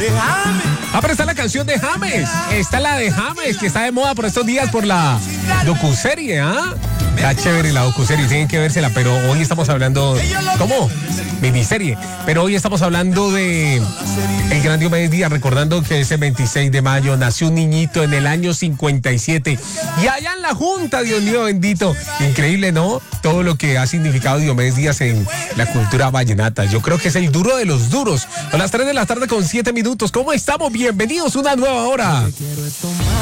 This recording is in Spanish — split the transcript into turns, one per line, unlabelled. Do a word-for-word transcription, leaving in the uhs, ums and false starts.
Ah, pero está la canción de James. Está la de James, que está de moda por estos días por la docuserie, ¿ah? Está chévere la docuserie, tienen que vérsela, pero hoy estamos hablando... ¿Cómo? Miniserie. Pero hoy estamos hablando de el gran Diomedes Díaz, recordando que ese veintiséis de mayo nació un niñito en el año cincuenta y siete. Y allá en la Junta, Dios mío bendito. Increíble, ¿no? Todo lo que ha significado Diomedes Díaz en la cultura vallenata. Yo creo que es el duro de los duros. A las tres de la tarde con siete minutos. ¿Cómo estamos? Bienvenidos a una nueva hora.